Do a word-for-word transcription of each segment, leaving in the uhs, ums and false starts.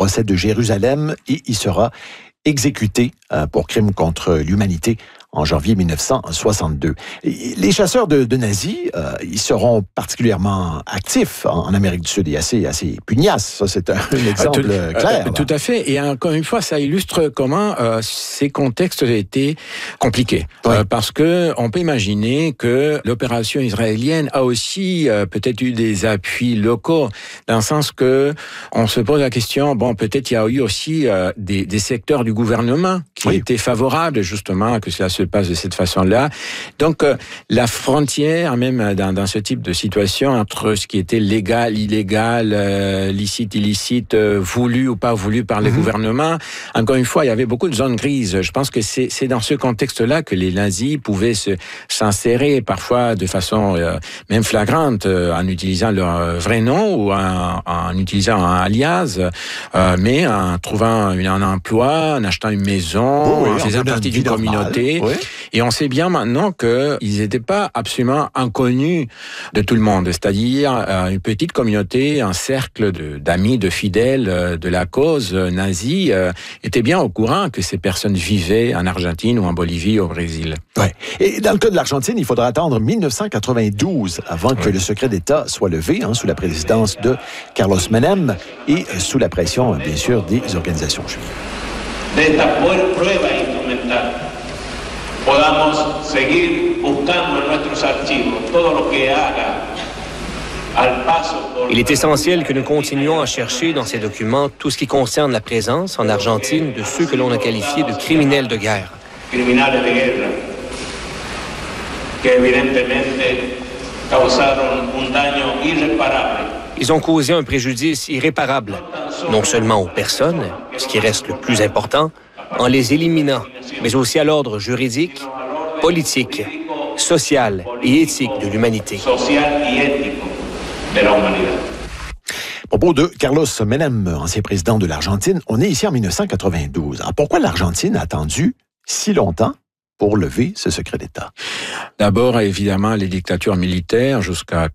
procès de Jérusalem et il sera exécuté euh, pour crime contre l'humanité en janvier mille neuf cent soixante-deux. Et les chasseurs de, de nazis, euh, ils seront particulièrement actifs en, en Amérique du Sud et assez, assez pugnaces. Ça, c'est un, un exemple tout, clair. Euh, tout à fait. Et encore une fois, ça illustre comment euh, ces contextes étaient compliqués. Oui. Euh, parce que on peut imaginer que l'opération israélienne a aussi euh, peut-être eu des appuis locaux, dans le sens que on se pose la question, bon, peut-être il y a eu aussi euh, des, des secteurs du gouvernement qui oui. étaient favorables justement à que cela se passe de cette façon-là. Donc, euh, la frontière, même dans, dans ce type de situation, entre ce qui était légal, illégal, euh, licite, illicite, euh, voulu ou pas voulu par les mm-hmm. gouvernements, encore une fois, il y avait beaucoup de zones grises. Je pense que c'est, c'est dans ce contexte-là que les nazis pouvaient se, s'insérer, parfois de façon euh, même flagrante, euh, en utilisant leur vrai nom ou en, en utilisant un alias, euh, mais en trouvant un emploi, en achetant une maison, oh oui, en faisant partie d'une communauté. Oui. Et on sait bien maintenant qu'ils n'étaient pas absolument inconnus de tout le monde, c'est-à-dire euh, une petite communauté, un cercle de, d'amis, de fidèles euh, de la cause euh, nazie euh, était bien au courant que ces personnes vivaient en Argentine ou en Bolivie, au Brésil. Ouais. Et dans le cas de l'Argentine, il faudra attendre mille neuf cent quatre-vingt-douze avant ouais. que le secret d'État soit levé, hein, sous la présidence de Carlos Menem et sous la pression, bien sûr, des organisations juives. Podamos seguir buscando en nuestros archivos todo lo que haga al paso por... Il est essentiel que nous continuions à chercher dans ces documents tout ce qui concerne la présence en Argentine de ceux que l'on a qualifiés de criminels de guerre. Criminales de guerra, que evidentemente causaron un daño irreparable. Ils ont causé un préjudice irréparable, non seulement aux personnes, ce qui reste le plus important, en les éliminant, mais aussi à l'ordre juridique, politique, social et éthique de l'humanité. À propos de Carlos Menem, ancien président de l'Argentine, on est ici en mille neuf cent quatre-vingt-douze. Alors pourquoi l'Argentine a attendu si longtemps pour lever ce secret d'État? D'abord, évidemment, les dictatures militaires jusqu'à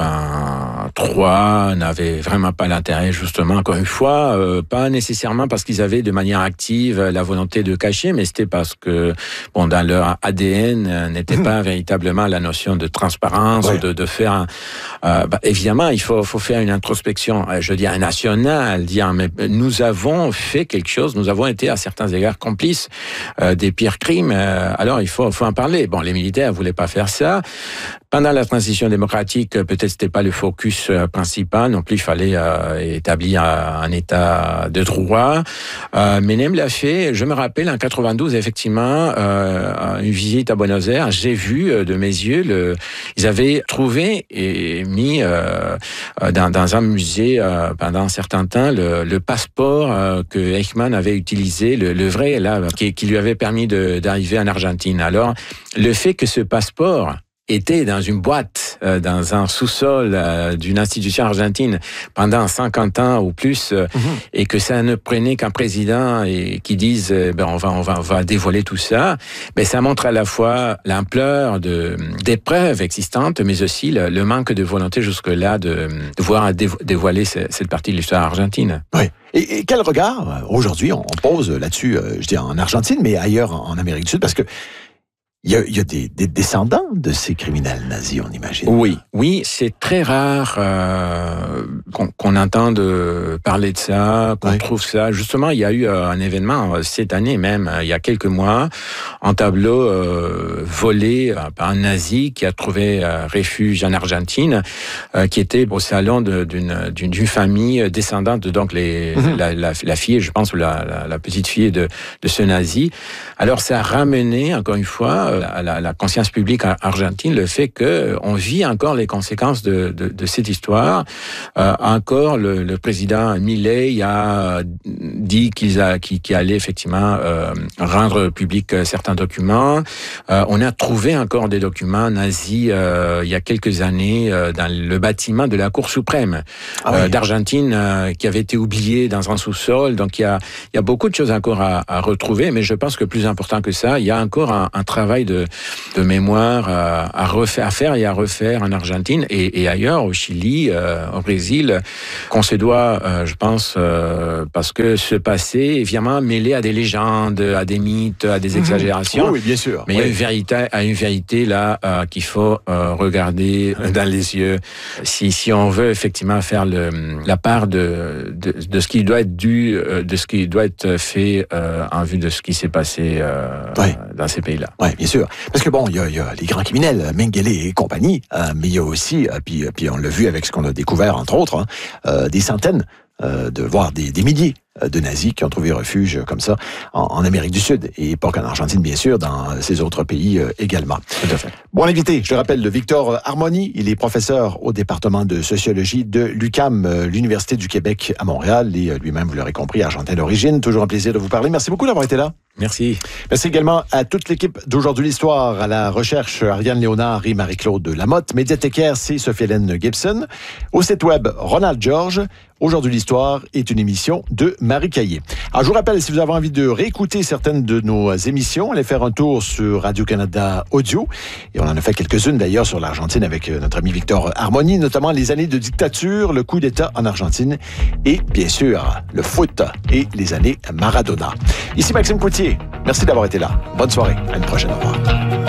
quatre-vingt-trois n'avaient vraiment pas l'intérêt, justement, encore une fois, euh, pas nécessairement parce qu'ils avaient de manière active la volonté de cacher, mais c'était parce que, bon, dans leur A D N euh, n'était mmh. pas véritablement la notion de transparence, ouais. de, de faire, un, euh, bah, évidemment, il faut, faut faire une introspection, euh, je veux dire, nationale, dire, mais nous avons fait quelque chose, nous avons été à certains égards complices euh, des pires crimes, euh, alors il faut, faut en parler. Bon, les militaires voulaient pas faire ça. Pendant la transition démocratique, peut-être c'était pas le focus principal. Non plus, il fallait euh, établir un état de droit. Euh, Menem l'a fait. Je me rappelle en quatre-vingt-douze, effectivement, euh, une visite à Buenos Aires. J'ai vu de mes yeux, le, ils avaient trouvé et mis euh, dans, dans un musée euh, pendant un certain temps le, le passeport euh, que Eichmann avait utilisé, le, le vrai là, qui, qui lui avait permis de, d'arriver en Argentine. Alors, le fait que ce passeport était dans une boîte, euh, dans un sous-sol euh, d'une institution argentine pendant cinquante ans ou plus, euh, mmh. et que ça ne prenait qu'un président et qui dise euh, ben on va on va on va dévoiler tout ça, ben ça montre à la fois l'ampleur de des preuves existantes, mais aussi le, le manque de volonté jusque-là de, de voir dévo- dévoiler ce, cette partie de l'histoire argentine. Oui. Et, et quel regard aujourd'hui on, on pose là-dessus, euh, je dis en Argentine, mais ailleurs en, en Amérique du Sud, parce que Il y a, il y a des, des descendants de ces criminels nazis, on imagine. Oui, oui, c'est très rare euh, qu'on, qu'on entende parler de ça, qu'on oui. trouve ça. Justement, il y a eu un événement cette année même, il y a quelques mois, un tableau euh, volé par un nazi qui a trouvé euh, refuge en Argentine, euh, qui était au salon de, d'une, d'une, d'une famille descendante, donc les, mm-hmm. la, la, la fille, je pense, la, la, la petite fille de, de ce nazi. Alors, ça a ramené, encore une fois, à la, la conscience publique argentine, le fait que on vit encore les conséquences de, de, de cette histoire. Euh, encore, le, le président Milei a dit qu'il, a, qu'il, qu'il allait effectivement euh, rendre public certains documents. Euh, on a trouvé encore des documents nazis euh, il y a quelques années euh, dans le bâtiment de la Cour suprême ah oui. euh, d'Argentine euh, qui avait été oublié dans un sous-sol. Donc il y a, il y a beaucoup de choses encore à, à retrouver, mais je pense que plus important que ça, il y a encore un, un travail travail de, de mémoire à, à, refaire, à faire et à refaire en Argentine et, et ailleurs, au Chili, euh, au Brésil, qu'on se doit, euh, je pense, euh, parce que ce passé, évidemment, mêlé à des légendes, à des mythes, à des exagérations. Mmh. Oui, bien sûr. Mais oui. il y a une vérité, à une vérité là euh, qu'il faut euh, regarder dans les yeux. Si, si on veut effectivement faire le, la part de, de, de ce qui doit être dû, de ce qui doit être fait euh, en vue de ce qui s'est passé euh, oui. dans ces pays-là. Oui, bien sûr. Parce que bon, il y, y a les grands criminels, Mengele et compagnie, euh, mais il y a aussi, euh, puis, puis on l'a vu avec ce qu'on a découvert, entre autres, hein, euh, des centaines, euh, de voire des, des milliers de nazis qui ont trouvé refuge comme ça en, en Amérique du Sud et pas qu'en Argentine, bien sûr, dans ces autres pays euh, également. Tout à fait. Bon, l'invité, je le rappelle, le Victor Harmony, il est professeur au département de sociologie de l'U Q A M, euh, l'Université du Québec à Montréal, et euh, lui-même, vous l'aurez compris, argentin d'origine. Toujours un plaisir de vous parler. Merci beaucoup d'avoir été là. Merci. Merci également à toute l'équipe d'Aujourd'hui l'Histoire, à la recherche Ariane Léonard et Marie-Claude Lamotte, médiathécaire, c'est Sophie-Hélène Gibson, au site web Ronald George. Aujourd'hui l'Histoire est une émission de Marie Caillé. Alors je vous rappelle, si vous avez envie de réécouter certaines de nos émissions, allez faire un tour sur Radio-Canada Audio, et on en a fait quelques-unes d'ailleurs sur l'Argentine avec notre ami Victor Harmony, notamment les années de dictature, le coup d'État en Argentine, et bien sûr le foot et les années Maradona. Ici Maxime Coutier. Merci d'avoir été là. Bonne soirée. À une prochaine. Au revoir.